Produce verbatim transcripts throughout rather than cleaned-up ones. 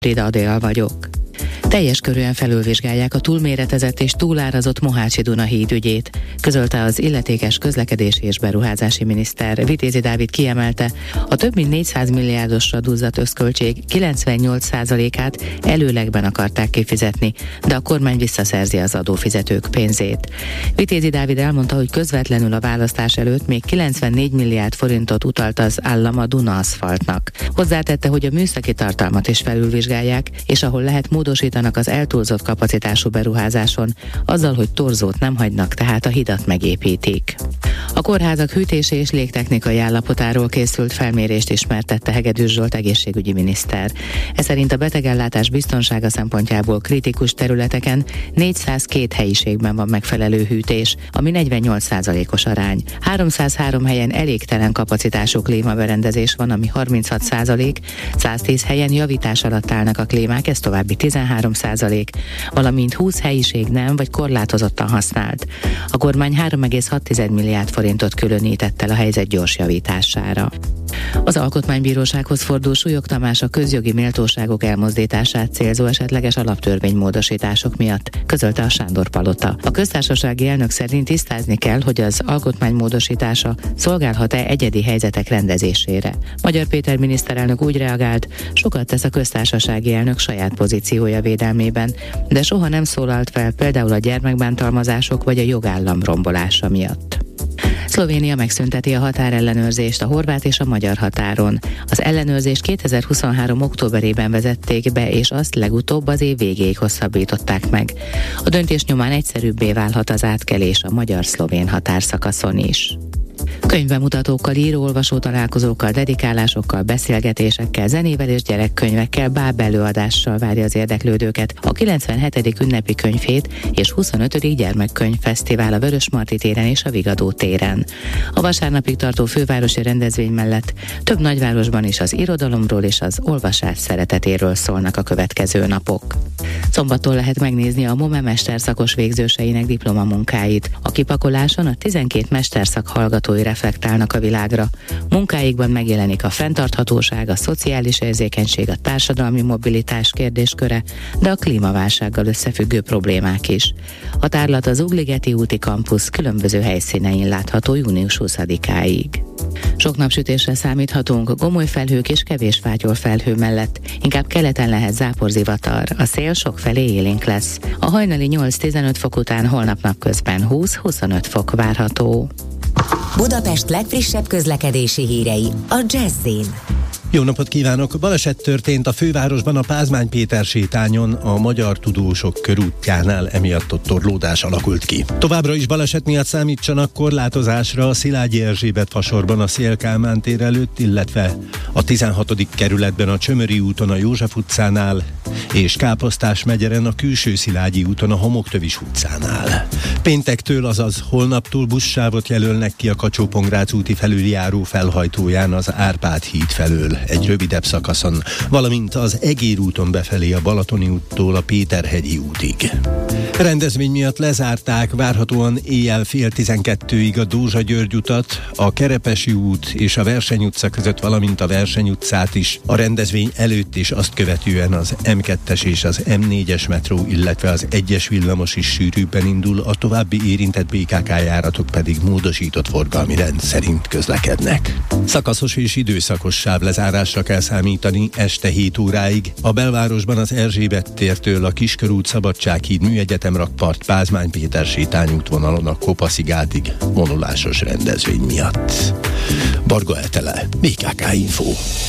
Rida Adél vagyok. Teljes körűen felülvizsgálják a túlméretezett és túlárazott Mohácsi-Duna híd ügyét, közölte az illetékes közlekedési és beruházási miniszter. Vitézi Dávid kiemelte, a több mint négyszáz milliárdosra duzzadt összköltség kilencvennyolc százalékát előlegben akarták kifizetni, de a kormány visszaszerzi az adófizetők pénzét. Vitézi Dávid elmondta, hogy közvetlenül a választás előtt még kilencvennégy milliárd forintot utalt az állam a Duna aszfaltnak. Hozzátette, hogy a műszaki tartalmat is felülvizsgálják, és ahol lehet módosítanak az eltúlzott kapacitású beruházáson, azzal, hogy torzót nem hagynak, tehát a hidat megépítik. A kórházak hűtési és légtechnikai állapotáról készült felmérést ismertette Hegedűs Zsolt egészségügyi miniszter. Ez szerint a betegellátás biztonsága szempontjából kritikus területeken négyszázkettő helyiségben van megfelelő hűtés, ami negyvennyolc százalékos arány. háromszázhárom helyen elégtelen kapacitású klímaberendezés van, ami harminchat százalék, száztíz helyen javítás alatt állnak a klímák, ez további tizenhárom százalék, valamint húsz helyiség nem vagy korlátozottan használt. A kormány három egész hat milliárd forintot különített el a helyzet gyors javítására. Az Alkotmánybírósághoz fordul Súlyog Tamás a közjogi méltóságok elmozdítását célzó esetleges alaptörvénymódosítások miatt, közölte a Sándor Palota. A köztársasági elnök szerint tisztázni kell, hogy az alkotmány módosítása szolgálhat-e egyedi helyzetek rendezésére. Magyar Péter miniszterelnök úgy reagált, sokat tesz a köztársasági elnök saját pozíciója védelmében, de soha nem szólalt fel például a gyermekbántalmazások vagy a jogállam rombolása miatt. Szlovénia megszünteti a határellenőrzést a horvát és a magyar határon. Az ellenőrzést kétezer-huszonhárom októberében vezették be, és azt legutóbb az év végéig hosszabbították meg. A döntés nyomán egyszerűbbé válhat az átkelés a magyar-szlovén határszakaszon is. Könyvbemutatókkal, író-olvasó találkozókkal, dedikálásokkal, beszélgetésekkel, zenével és gyerekkönyvekkel, báb előadással várja az érdeklődőket a kilencvenhetedik ünnepi könyvhét és huszonötödik gyermekkönyvfesztivál a Vörösmarty téren és a Vigadó téren. A vasárnapig tartó fővárosi rendezvény mellett több nagyvárosban is az irodalomról és az olvasás szeretetéről szólnak a következő napok. Szombattól lehet megnézni a MOME mesterszakos végzőseinek diplomamunkáit. A kipakoláson a tizenkét mesterszak hallgatói reflektálnak a világra. Munkáikban megjelenik a fenntarthatóság, a szociális érzékenység, a társadalmi mobilitás kérdésköre, de a klímaválsággal összefüggő problémák is. A tárlat az Ugligeti úti kampusz különböző helyszínein látható június huszadikáig. Sok napsütésre számíthatunk, gomoly felhők és kevés fátyol felhő mellett. Inkább keleten lehet záporzivatar, a szél sokfelé élénk lesz. A hajnali nyolc-tizenöt fok után holnap napközben húsz-huszonöt fok várható. Budapest legfrissebb közlekedési hírei a Jazz-in. Jó napot kívánok! Baleset történt a fővárosban a Pázmány Péter sétányon, a Magyar Tudósok körútjánál, emiatt ott torlódás alakult ki. Továbbra is baleset miatt számítsanak korlátozásra a Szilágyi Erzsébet fasorban a Széll Kálmán tér előtt, illetve a tizenhatodik kerületben a Csömöri úton a József utcánál, és Káposztás megyeren a Külső Szilágyi úton a Homoktövis utcánál. Péntektől, azaz holnaptól buszsávot jelölnek ki a Kacsó-Pongrác úti felüljáró felhajtóján az Árpád híd felől egy rövidebb szakaszon, valamint az Egér úton befelé a Balatoni úttól a Péterhegyi útig. Rendezvény miatt lezárták várhatóan éjjel fél tizenkettőig a Dózsa-György utat, a Kerepesi út és a Verseny utca között, valamint a Verseny utcát is. A rendezvény előtt és azt követően az em kettes és az em négyes metró, illetve az egyes villamos is sűrűbben indul, a további érintett bé ká ká járatok pedig módosított forgalmi rend szerint közlekednek. Szakaszos és időszakos sávlezárásra kell számítani este hét óráig. A belvárosban az Erzsébet tértől a Kiskörút, Szabadsághíd, Műegyetem rakpart, Pázmány Péter sétány útvonalon a Kopaszigátig vonulásos rendezvény miatt. Barga Etele, bé ká ká Info.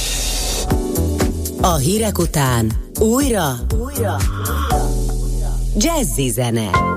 A hírek után újra, újra. Jazzy zene.